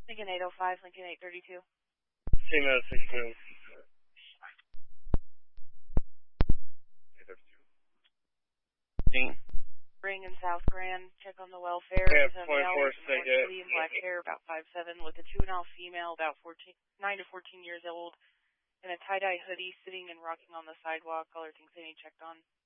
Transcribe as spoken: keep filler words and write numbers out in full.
Lincoln eight oh five, Lincoln eight thirty-two. Same as sixteen. Ring in South Grand, check on the welfare. Yeah, There's a male twenty-four, with an say orange it. hoodie and black hair, about five seven, with a juvenile female, about fourteen, nine to fourteen years old, in a tie-dye hoodie, sitting and rocking on the sidewalk. Caller thinks they need checked on.